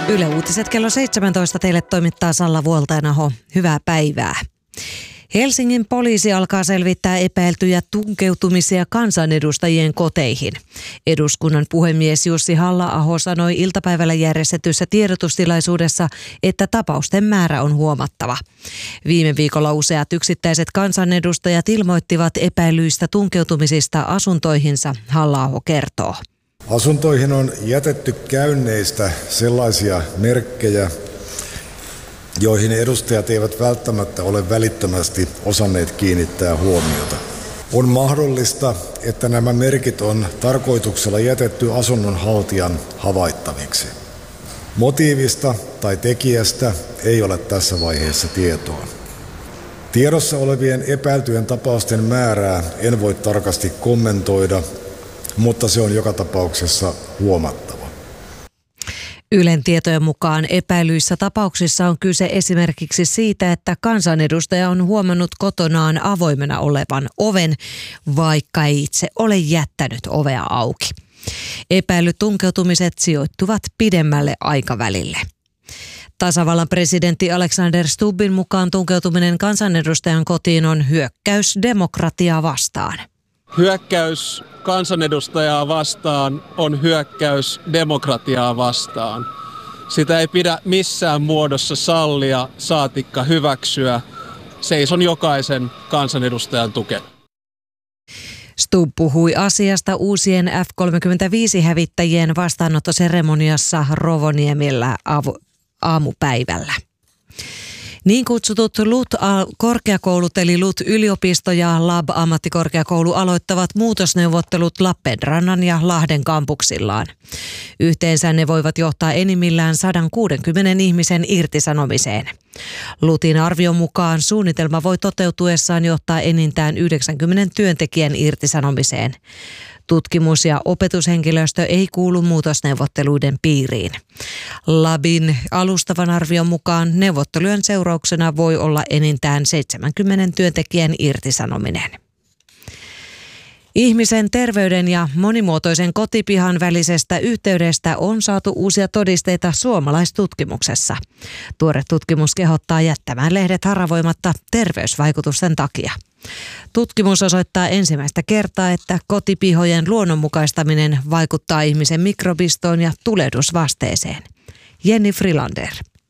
Yle Uutiset kello 17 teille toimittaa Salla Vuoltainaho. Hyvää päivää. Helsingin poliisi alkaa selvittää epäiltyjä tunkeutumisia kansanedustajien koteihin. Eduskunnan puhemies Jussi Halla-aho sanoi iltapäivällä järjestetyssä tiedotustilaisuudessa, että tapausten määrä on huomattava. Viime viikolla useat yksittäiset kansanedustajat ilmoittivat epäilyistä tunkeutumisista asuntoihinsa, Halla-aho kertoo. Asuntoihin on jätetty käynneistä sellaisia merkkejä, joihin edustajat eivät välttämättä ole välittömästi osanneet kiinnittää huomiota. On mahdollista, että nämä merkit on tarkoituksella jätetty asunnon haltijan havaittaviksi. Motiivista tai tekijästä ei ole tässä vaiheessa tietoa. Tiedossa olevien epäiltyjen tapausten määrää en voi tarkasti kommentoida, mutta se on joka tapauksessa huomattava. Ylen tietojen mukaan epäilyissä tapauksissa on kyse esimerkiksi siitä, että kansanedustaja on huomannut kotonaan avoimena olevan oven, vaikka ei itse ole jättänyt ovea auki. Epäilyt tunkeutumiset sijoittuvat pidemmälle aikavälille. Tasavallan presidentti Alexander Stubbin mukaan tunkeutuminen kansanedustajan kotiin on hyökkäys demokratiaa vastaan. Hyökkäys kansanedustajaa vastaan on hyökkäys demokratiaa vastaan. Sitä ei pidä missään muodossa sallia, saatikka hyväksyä. Seison jokaisen kansanedustajan tukena. Stubb puhui asiasta uusien F-35-hävittäjien vastaanottoseremoniassa Rovaniemellä aamupäivällä. Niin kutsutut LUT-korkeakoulut eli LUT-yliopisto ja LAB-ammattikorkeakoulu aloittavat muutosneuvottelut Lappeenrannan ja Lahden kampuksillaan. Yhteensä ne voivat johtaa enimmillään 160 ihmisen irtisanomiseen. LUTin arvion mukaan suunnitelma voi toteutuessaan johtaa enintään 90 työntekijän irtisanomiseen. Tutkimus- ja opetushenkilöstö ei kuulu muutosneuvotteluiden piiriin. LABin alustavan arvion mukaan neuvottelujen seurauksena voi olla enintään 70 työntekijän irtisanominen. Ihmisen terveyden ja monimuotoisen kotipihan välisestä yhteydestä on saatu uusia todisteita suomalaistutkimuksessa. Tuore tutkimus kehottaa jättämään lehdet haravoimatta terveysvaikutusten takia. Tutkimus osoittaa ensimmäistä kertaa, että kotipihojen luonnonmukaistaminen vaikuttaa ihmisen mikrobistoon ja tulehdusvasteeseen. Jenni Frilander.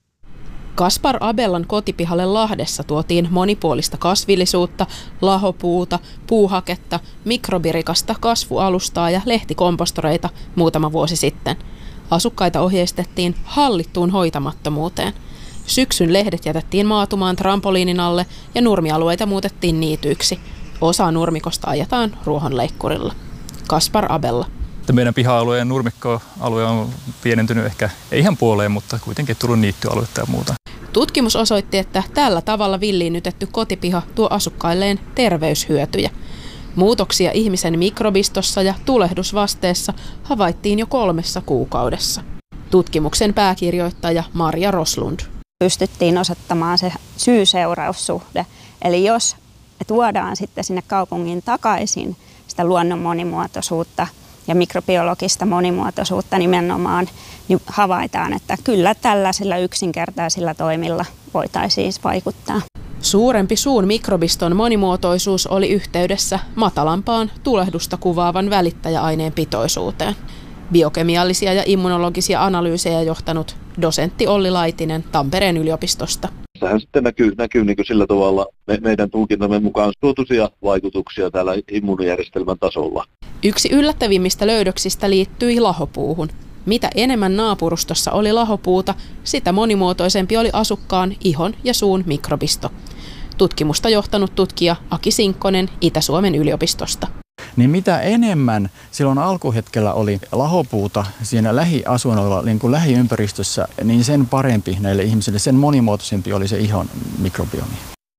Kaspar Abellan kotipihalle Lahdessa tuotiin monipuolista kasvillisuutta, lahopuuta, puuhaketta, mikrobirikasta kasvualustaa ja lehtikompostoreita muutama vuosi sitten. Asukkaita ohjeistettiin hallittuun hoitamattomuuteen. Syksyn lehdet jätettiin maatumaan trampoliinin alle ja nurmialueita muutettiin niityiksi. Osa nurmikosta ajetaan ruohonleikkurilla. Kaspar Abella. Meidän piha-alue ja nurmikkoalue on pienentynyt ehkä ei ihan puoleen, mutta kuitenkin tullut niittyaluetta ja muuta. Tutkimus osoitti, että tällä tavalla villiinnytetty kotipiha tuo asukkailleen terveyshyötyjä. Muutoksia ihmisen mikrobistossa ja tulehdusvasteessa havaittiin jo 3 kuukaudessa. Tutkimuksen pääkirjoittaja Marja Roslund. Pystyttiin osoittamaan se syy-seuraussuhde. Eli jos tuodaan sitten sinne kaupungin takaisin sitä luonnon monimuotoisuutta ja mikrobiologista monimuotoisuutta nimenomaan, niin havaitaan, että kyllä tällaisilla yksinkertaisilla toimilla voitaisiin vaikuttaa. Suurempi suun mikrobiston monimuotoisuus oli yhteydessä matalampaan tulehdusta kuvaavan välittäjäaineen pitoisuuteen. Biokemiallisia ja immunologisia analyysejä johtanut dosentti Olli Laitinen Tampereen yliopistosta. Tähän sitten näkyy niin kuin sillä tavalla meidän tulkintamme mukaan suotuisia vaikutuksia täällä immuunijärjestelmän tasolla. Yksi yllättävimmistä löydöksistä liittyi lahopuuhun. Mitä enemmän naapurustossa oli lahopuuta, sitä monimuotoisempi oli asukkaan ihon ja suun mikrobisto. Tutkimusta johtanut tutkija Aki Sinkkonen Itä-Suomen yliopistosta. Niin mitä enemmän silloin alkuhetkellä oli lahopuuta siinä lähiasunnolla, niin kuin lähiympäristössä, niin sen parempi näille ihmisille, sen monimuotoisempi oli se ihon mikrobiomi.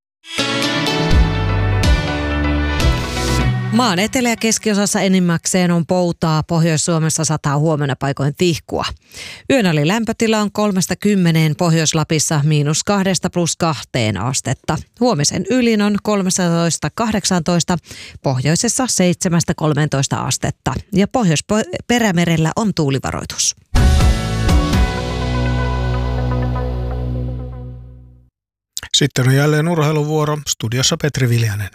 Maan etelä- ja keskiosassa enimmäkseen on poutaa. Pohjois-Suomessa sataa huomenna paikoin tihkua. Yön ali lämpötila on 3-10, Pohjois-Lapissa -2 +2 astetta. Huomisen ylin on 13-18, pohjoisessa 7-13 astetta. Ja Pohjois-Perämerellä on tuulivaroitus. Sitten on jälleen urheiluvuoro. Studiossa Petri Viljanen.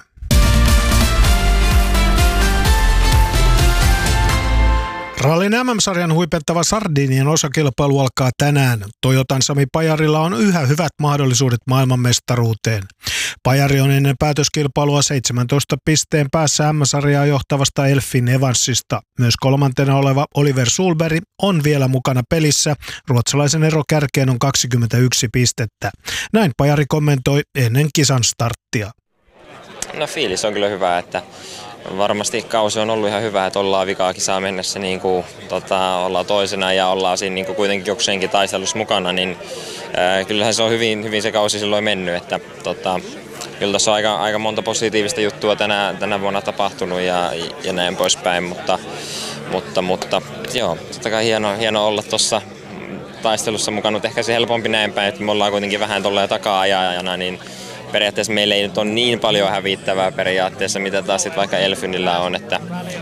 Rallin MM-sarjan huipenttava Sardinian osakilpailu alkaa tänään. Toyotan Sami Pajarilla on yhä hyvät mahdollisuudet maailmanmestaruuteen. Pajari on ennen päätöskilpailua 17 pisteen päässä MM-sarjaa johtavasta Elfin Evansista. Myös kolmantena oleva Oliver Sulberg on vielä mukana pelissä. Ruotsalaisen ero kärkeen on 21 pistettä. Näin Pajari kommentoi ennen kisan starttia. No fiilis on kyllä hyvä, että varmasti kausi on ollut ihan hyvä, että ollaan vikaa kisaa mennessä niin kuin, ollaan toisena ja ollaan siinä niin kuin kuitenkin jokseenkin taistelussa mukana, niin kyllähän se on hyvin se kausi silloin mennyt, että kyllä tässä on aika monta positiivista juttua tänä vuonna tapahtunut ja näin poispäin, mutta joo, totta kai hieno olla tuossa taistelussa mukana, mutta ehkä se helpompi näin päin, että me ollaan kuitenkin vähän tolleen takaa-ajajana, niin periaatteessa meillä ei nyt ole niin paljon hävittävää periaatteessa, mitä taas sitten vaikka Elfynillä on, että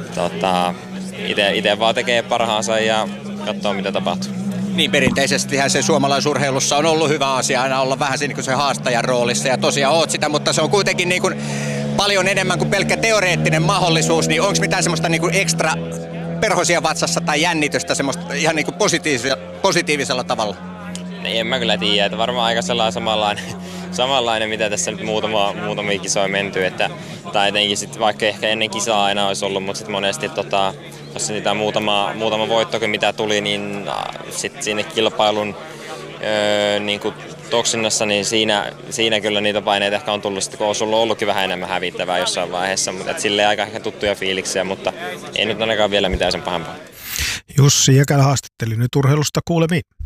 itse vaan tekee parhaansa ja katsoo mitä tapahtuu. Niin perinteisestihän se suomalaisurheilussa on ollut hyvä asia aina olla vähän niin kuin se haastajan roolissa ja tosiaan oot sitä, mutta se on kuitenkin niin kuin paljon enemmän kuin pelkkä teoreettinen mahdollisuus, niin onko mitään semmoista niin kuin ekstra perhosia vatsassa tai jännitystä semmoista ihan niin kuin positiivisella tavalla? En mä kyllä tiedä, että varmaan aika sellainen samanlainen, mitä tässä nyt muutamia kisoja menty, tai etenkin sitten vaikka ehkä ennen kisaa aina olisi ollut, mutta sitten monesti jos niitä muutama voittokin mitä tuli, niin sitten sinne kilpailun niin kuin toksinnassa, niin siinä kyllä niitä paineita ehkä on tullut, kun olisi ollutkin vähän enemmän hävittävää jossain vaiheessa, mutta silleen aika ehkä tuttuja fiiliksiä, mutta ei nyt ainakaan vielä mitään sen pahempaa. Jussi Jäkälä haastatteli nyt urheilusta kuulemiin.